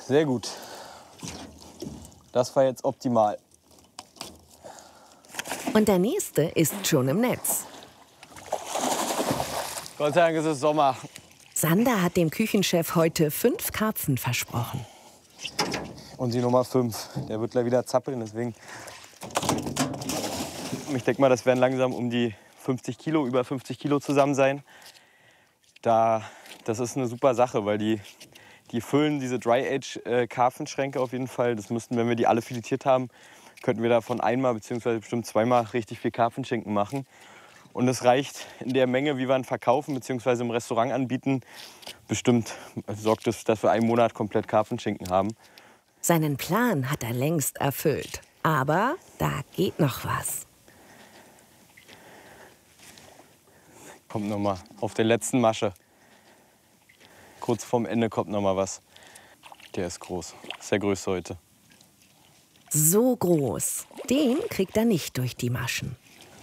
Sehr gut. Das war jetzt optimal. Und der nächste ist schon im Netz. Gott sei Dank ist es Sommer. Sander hat dem Küchenchef heute 5 Karpfen versprochen. Und die Nummer 5. Der wird gleich wieder zappeln, deswegen. Ich denke mal, das werden langsam um die 50 Kilo, über 50 Kilo zusammen sein. Das ist eine super Sache, weil die füllen diese Dry-Age-Karpfenschränke auf jeden Fall. Das müssten, wenn wir die alle filetiert haben, könnten wir davon einmal bzw. bestimmt zweimal richtig viel Karpfenschinken machen. Und es reicht in der Menge, wie wir ihn verkaufen bzw. im Restaurant anbieten, bestimmt sorgt es, dass wir einen Monat komplett Karpfenschinken haben. Seinen Plan hat er längst erfüllt. Aber da geht noch was. Kommt noch mal auf der letzten Masche. Kurz vorm Ende kommt noch mal was. Der ist groß. Das ist der größte heute. So groß. Den kriegt er nicht durch die Maschen.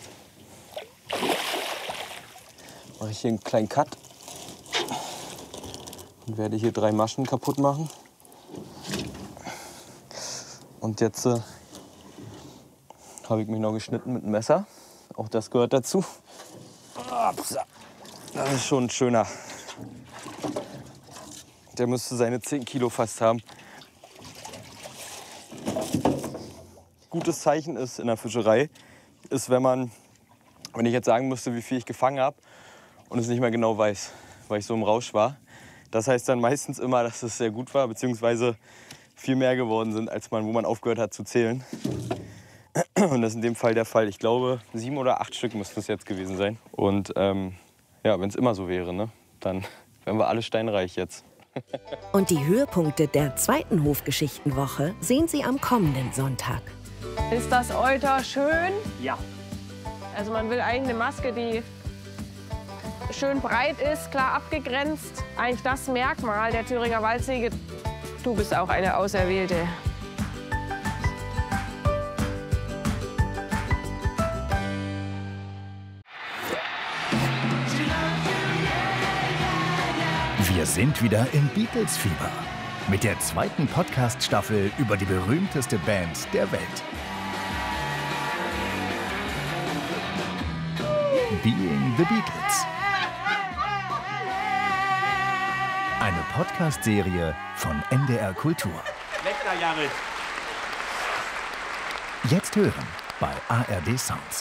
Mache ich hier einen kleinen Cut und werde hier 3 Maschen kaputt machen. Und jetzt habe ich mich noch geschnitten mit dem Messer. Auch das gehört dazu. Das ist schon ein schöner. Der müsste seine 10 Kilo fast haben. Gutes Zeichen ist in der Fischerei, ist, wenn ich jetzt sagen müsste, wie viel ich gefangen habe und es nicht mehr genau weiß, weil ich so im Rausch war. Das heißt dann meistens immer, dass es sehr gut war, beziehungsweise viel mehr geworden sind, als wo man aufgehört hat zu zählen. Und das ist in dem Fall der Fall. Ich glaube, 7 oder 8 Stück müssten es jetzt gewesen sein. Und ja, wenn es immer so wäre, ne, dann wären wir alle steinreich jetzt. Und die Höhepunkte der zweiten Hofgeschichtenwoche sehen Sie am kommenden Sonntag. Ist das Euter schön? Ja. Also man will eigentlich eine Maske, die schön breit ist, klar abgegrenzt. Eigentlich das Merkmal der Thüringer Waldziege. Du bist auch eine Auserwählte. Wir sind wieder im Beatles-Fieber mit der zweiten Podcast-Staffel über die berühmteste Band der Welt. Being the Beatles. Eine Podcast-Serie von NDR Kultur. Lecker, Jared. Jetzt hören bei ARD Sounds.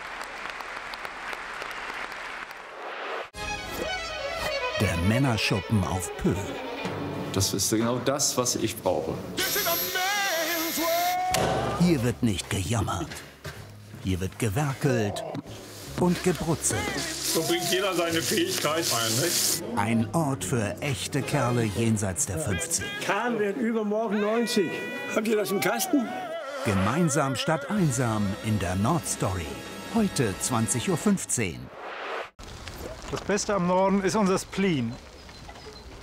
Der Männerschuppen auf Pöhl. Das ist genau das, was ich brauche. Hier wird nicht gejammert. Hier wird gewerkelt und gebrutzelt. So bringt jeder seine Fähigkeit ein, nicht? Ein Ort für echte Kerle jenseits der 50. Karl wird übermorgen 90. Habt ihr das im Kasten? Gemeinsam statt einsam in der Nordstory. Heute 20:15 Uhr. Das Beste am Norden ist unser Spleen.